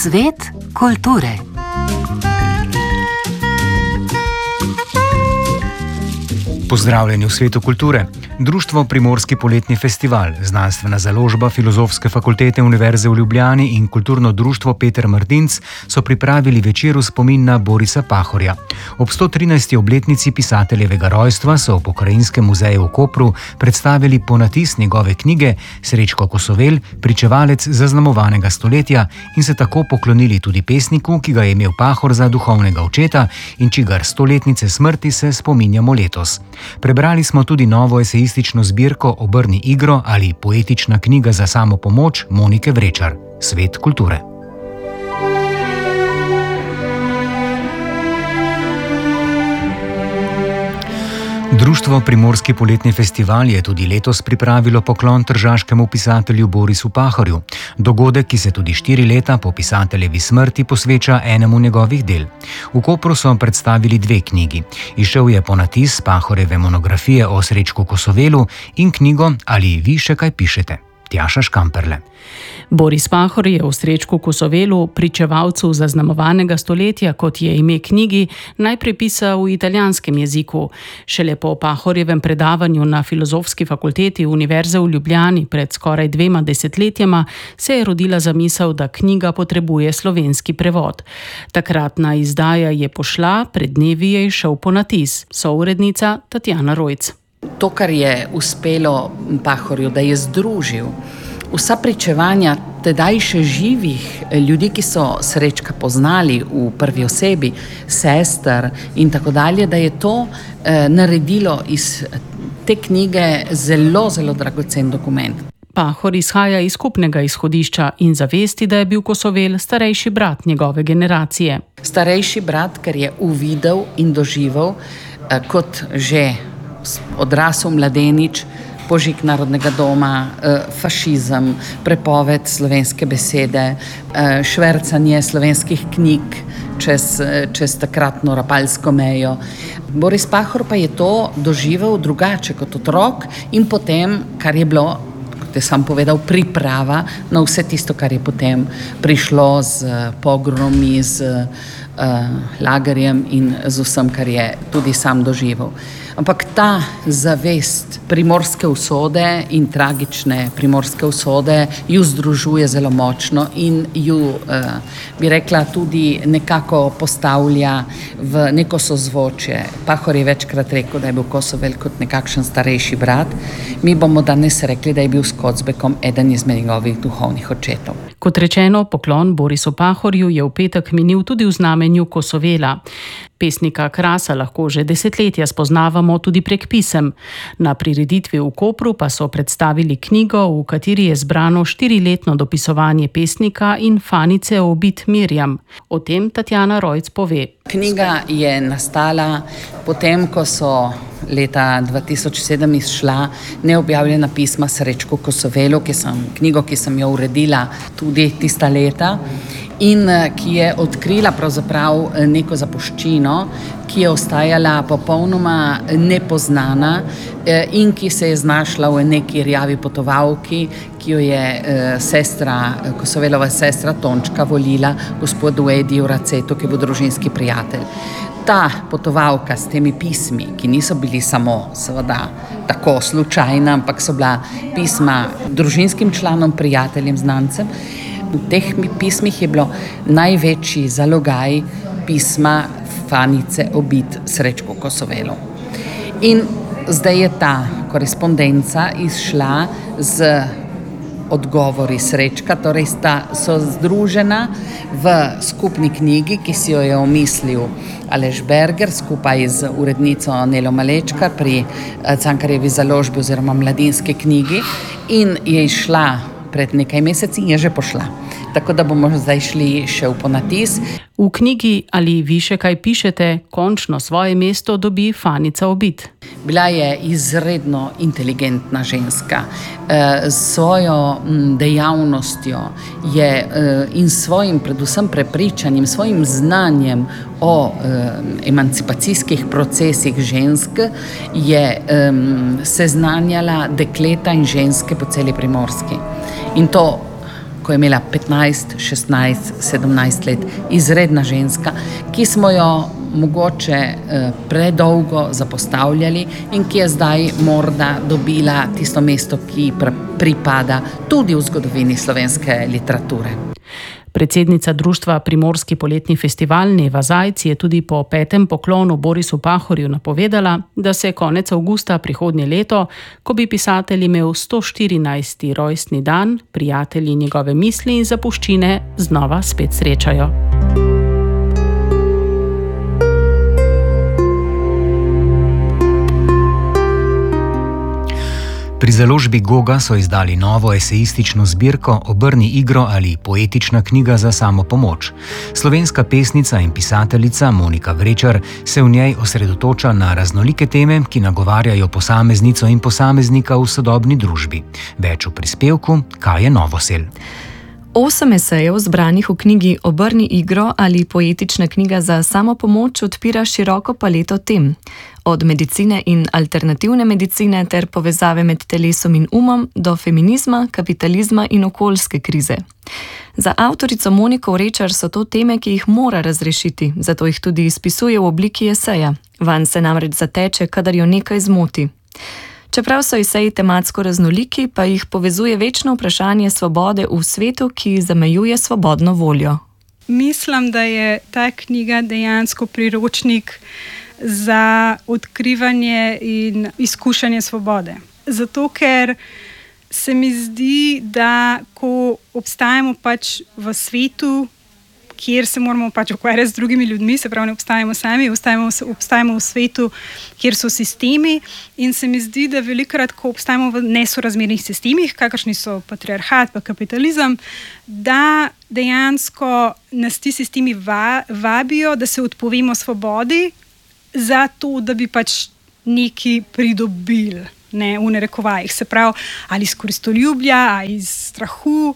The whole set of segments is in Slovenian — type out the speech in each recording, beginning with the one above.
Svet kulture. Pozdravljeni v svetu kulture. Društvo Primorski poletni festival, znanstvena založba Filozofske fakultete Univerze v Ljubljani in kulturno društvo Peter Martinc so pripravili večer v spomin na Borisa Pahorja. Ob 113. obletnici pisateljevega rojstva so v Pokrajinskem muzeju v Kopru predstavili ponatis njegove knjige Srečko Kosovel, pričevalec zaznamovanega stoletja, in se tako poklonili tudi pesniku, ki ga je imel Pahor za duhovnega očeta in čigar 100-letnice smrti se spominjamo letos. Prebrali smo tudi novo esejistično zbirko Obrni igro ali poetična knjiga za samopomoč Monike Vrečar. Svet kulture. Društvo Primorski poletni festival je tudi letos pripravilo poklon tržaškemu pisatelju Borisu Pahorju. Dogodek, ki se tudi 4 leta po pisateljevi smrti posveča enemu njegovih del. V Kopru so predstavili 2 knjigi. Izšel je ponatis Pahorjeve monografije o Srečku Kosovelu in knjigo Ali vi še kaj pišete? Tjaša Škamperle. Boris Pahor je v Srečku Kosovelu, pričevalcu zaznamovanega stoletja, kot je ime knjigi, najprej pisal v italijanskem jeziku. Šele po Pahorjevem predavanju na Filozofski fakulteti Univerze v Ljubljani pred skoraj 2 desetletjema se je rodila zamisel, da knjiga potrebuje slovenski prevod. Takratna izdaja je pošla, pred dnevi je izšel ponatis. Sourednica Tatjana Rojc. To, kar je uspelo Pahorju, da je združil vsa pričevanja tedaj še živih ljudi, ki so Srečka poznali v prvi osebi, sester in tako dalje, da je to naredilo iz te knjige zelo, zelo dragocen dokument. Pahor izhaja iz skupnega izhodišča in zavesti, da je bil Kosovel starejši brat njegove generacije. Starejši brat, ker je uvidel in doživel kot že odrasel mladenič, požig Narodnega doma, fašizem, prepoved slovenske besede, švercanje slovenskih knjig čez takratno rapalsko mejo. Boris Pahor pa je to doživel drugače kot otrok in potem, kar je bilo, kot je sam povedal, priprava na vse tisto, kar je potem prišlo z pogromi, z lagerjem in z vsem, kar je tudi sam doživel. Ampak ta zavest primorske usode in tragične primorske usode ju združuje zelo močno in ju, bi rekla, tudi nekako postavlja v neko sozvočje. Pahor je večkrat rekel, da je bil Kosovel kot nekakšen starejši brat. Mi bomo danes rekli, da je bil s Kocbekom eden izmed njegovih duhovnih očetov. Kot rečeno, poklon Borisu Pahorju je v petek minil tudi v znamenju Kosovela. Pesnika Krasa lahko že desetletja spoznavamo tudi prek pisem. Na prireditvi v Kopru pa so predstavili knjigo, v kateri je zbrano 4-letno dopisovanje pesnika in Fanice obit Mirjam. O tem Tatjana Rojc pove. Knjiga je nastala potem, ko so leta 2007 izšla neobjavljena pisma Srečku Kosovelu, knjigo, ki sem jo uredila tudi tista leta, in ki je odkrila pravzaprav neko zapuščino, ki je ostajala popolnoma nepoznana in ki se je znašla v neki rjavi potovalki, ki jo je Kosovelova sestra Tončka volila gospodu Ediju Racetu, ki je bil družinski prijatelj. Ta potovalka s temi pismi, ki niso bili samo seveda tako slučajna, ampak so bila pisma družinskim članom, prijateljem, znancem. V teh pismih je bilo največji zalogaj pisma Fanice obit Srečku Kosovelu. In zdaj je ta korespondenca izšla z odgovori Srečka, torej so združena v skupni knjigi, ki si jo je omislil Aleš Berger skupaj z urednico Nelo Malečkar pri Cankarjevi založbi oziroma Mladinski knjigi, in je izšla pred nekaj meseci in je že pošla. Tako da bomo zdaj šli še v ponatis. V knjigi Ali vi še kaj pišete končno svoje mesto dobi Fanica obit. Bila je izredno inteligentna ženska. S svojo dejavnostjo in svojim predvsem prepričanjem, svojim znanjem o emancipacijskih procesih žensk je seznanjala dekleta in ženske po celi Primorski. In to ko je imela 15, 16, 17 let, izredna ženska, ki smo jo mogoče predolgo zapostavljali in ki je zdaj morda dobila tisto mesto, ki pripada tudi v zgodovini slovenske literature. Predsednica društva Primorski poletni festival Neva Zajc je tudi po 5. poklonu Borisu Pahorju napovedala, da se konec avgusta prihodnje leto, ko bi pisatelj imel 114. rojstni dan, prijatelji njegove misli in zapuščine znova spet srečajo. Pri založbi Goga so izdali novo esejistično zbirko Obrni igro ali poetična knjiga za samopomoč. Slovenska pesnica in pisateljica Monika Vrečar se v njej osredotoča na raznolike teme, ki nagovarjajo posameznico in posameznika v sodobni družbi. Več v prispevku Kaje Novosel. 8 esejev zbranih v knjigi Obrni igro ali poetična knjiga za samopomoč odpira široko paleto tem. Od medicine in alternativne medicine ter povezave med telesom in umom do feminizma, kapitalizma in okoljske krize. Za avtorico Moniko Vrečar so to teme, ki jih mora razrešiti, zato jih tudi izpisuje v obliki eseja. Vanj se namreč zateče, kadar jo nekaj zmoti. Čeprav so eseji tematsko raznoliki, pa jih povezuje večno vprašanje svobode v svetu, ki zamejuje svobodno voljo. Mislim, da je ta knjiga dejansko priročnik za odkrivanje in izkušanje svobode. Zato, ker se mi zdi, da ko obstajamo pač v svetu, kjer se moramo pač ukvarjati z drugimi ljudmi, se pravi, ne obstajamo sami, obstajamo v svetu, kjer so sistemi, in se mi zdi, da velikokrat, ko obstajamo v nesorazmernih sistemih, kakršni so patriarhat pa kapitalizem, da dejansko nas ti sistemi vabijo, da se odpovemo svobodi, zato da bi pač neki pridobili, ne, v narekovajih, se pravi, ali iz koristoljubja, ali iz strahu.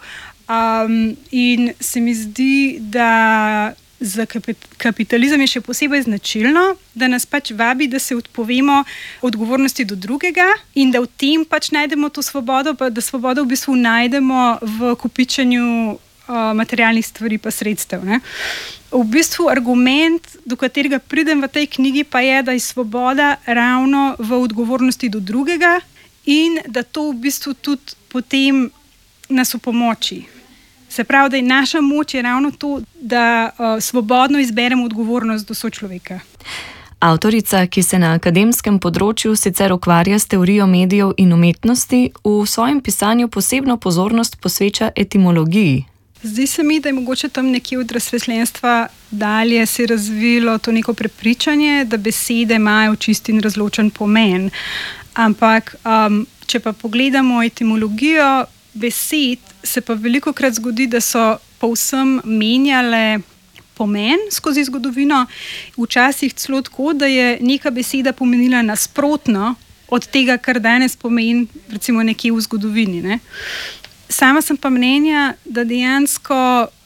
In se mi zdi, da za kapitalizem je še posebej značilno, da nas pač vabi, da se odpovemo odgovornosti do drugega in da v tem pač najdemo to svobodo, pa da svobodo v bistvu najdemo v kopičenju materialnih stvari pa sredstev, ne. V bistvu argument, do katerega pridem v tej knjigi, pa je, da je svoboda ravno v odgovornosti do drugega in da to v bistvu tudi potem nas opomoči. Se pravi, da je naša moč je ravno to, da svobodno izberemo odgovornost do sočloveka. Avtorica, ki se na akademskem področju sicer ukvarja s teorijo medijev in umetnosti, v svojem pisanju posebno pozornost posveča etimologiji. Zdi se mi, da je mogoče tam nekje od razsvetljenstva dalje se razvilo to neko prepričanje, da besede imajo čist in razločen pomen. Ampak, če pa pogledamo etimologijo besed, se pa velikokrat zgodi, da so povsem menjale pomen skozi zgodovino. Včasih celo tako, da je neka beseda pomenila nasprotno od tega, kar danes pomeni, recimo nekje v zgodovini, ne. Sama sem pa mnenja, da dejansko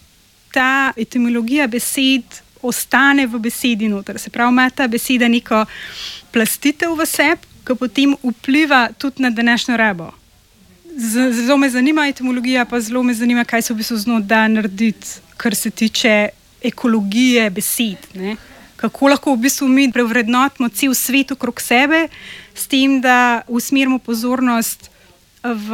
ta etimologija besed ostane v besedi noter. Se pravi, ima ta beseda neko plastitev v sebi, ki potem vpliva tudi na današnjo rabo. Zelo me zanima etimologija, pa zelo me zanima, kaj se v bistvu z njo da narediti, kar se tiče ekologije besed, ne. Kako lahko v bistvu mi prevrednotimo cel svet okrog sebe, s tem, da usmerimo pozornost v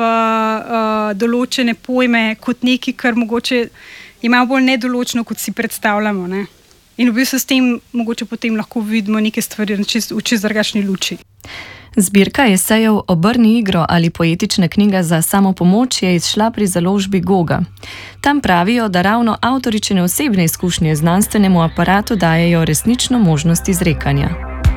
določene pojme kot nekaj, kar mogoče ima bolj nedoločno, kot si predstavljamo, ne. In v bistvu s tem mogoče potem lahko vidimo neke stvari v čist drugačni luči. Zbirka esejev Obrni igro ali poetična knjiga za samopomoč je izšla pri založbi Goga. Tam pravijo, da ravno avtoričine osebne izkušnje znanstvenemu aparatu dajejo resnično možnost izrekanja.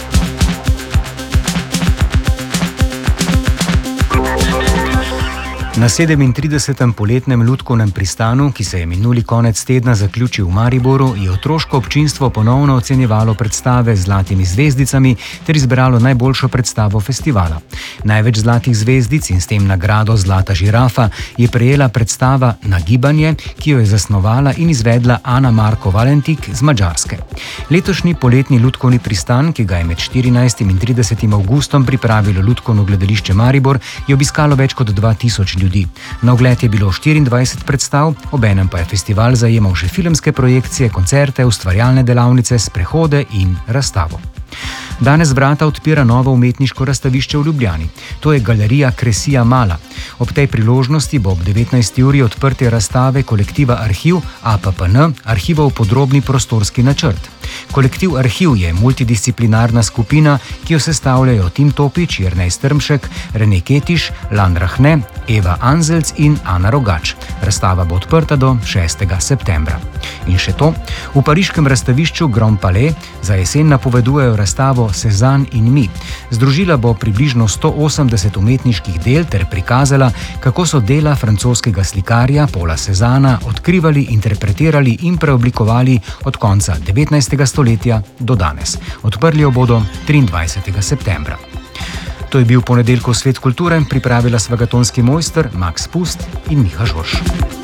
Na 37. poletnem lutkovnem pristanu, ki se je minuli konec tedna zaključil v Mariboru, je otroško občinstvo ponovno ocenjevalo predstave z zlatimi zvezdicami ter izbralo najboljšo predstavo festivala. Največ zlatih zvezdic in s tem nagrado Zlata žirafa je prejela predstava Nagibanje, ki jo je zasnovala in izvedla Ana Marko Valentik z Madžarske. Letošnji poletni lutkovni pristan, ki ga je med 14. in 30. avgustom pripravilo Lutkovno gledališče Maribor, je obiskalo več kot 2000 ljudi. ljudi. Na ogled je bilo 24 predstav, obenem pa je festival zajemal še filmske projekcije, koncerte, ustvarjalne delavnice, sprehode in razstavo. Danes vrata odpira novo umetniško razstavišče v Ljubljani. To je galerija Kresija Mala. Ob tej priložnosti bo ob 19. uri odprtje razstave kolektiva Arhiv APPN, arhivov podrobni prostorski načrt. Kolektiv Arhiv je multidisciplinarna skupina, ki jo sestavljajo Tim Topič, Jernej Strmšek, Rene Ketiš, Lan Rahne, Eva Anzelc in Ana Rogač. Razstava bo odprta do 6. septembra. In še to, v pariškem razstavišču Grand Palais za jesen napovedujejo razstavo Cézanne in mi. Združila bo približno 180 umetniških del ter prikazala, kako so dela francoskega slikarja Paula Cézanna odkrivali, interpretirali in preoblikovali od konca 19. stoletja do danes. Odprli jo bodo 23. septembra. To je bil ponedeljkov Svet kulture, pripravila sva ga tonski mojster Max Pust in Miha Žorž.